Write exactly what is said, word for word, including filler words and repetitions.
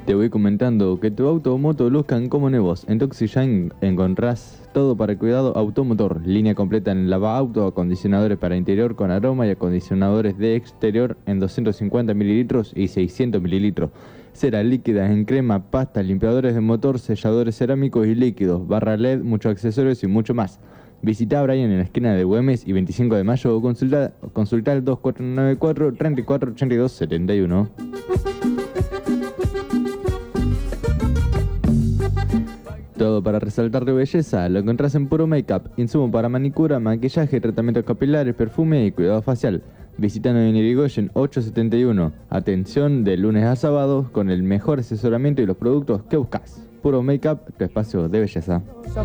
Te voy comentando que tu auto o moto luzcan como nuevos. En Toxyshine encontrás todo para el cuidado automotor. Línea completa en lava-auto, acondicionadores para interior con aroma y acondicionadores de exterior en doscientos cincuenta mililitros y seiscientos mililitros. Cera líquida en crema, pasta, limpiadores de motor, selladores cerámicos y líquidos, barra L E D, muchos accesorios y mucho más. Visita a Brian en la esquina de Güemes y veinticinco de mayo o consulta, consulta al dos cuatro nueve cuatro, tres cuatro ocho dos, siete uno. Todo para resaltar tu belleza lo encontrás en Puro Makeup, insumo para manicura, maquillaje, tratamientos capilares, perfume y cuidado facial. Visítanos en Irigoyen ochocientos setenta y uno. Atención de lunes a sábado con el mejor asesoramiento y los productos que buscas. Puro Makeup, tu espacio de belleza.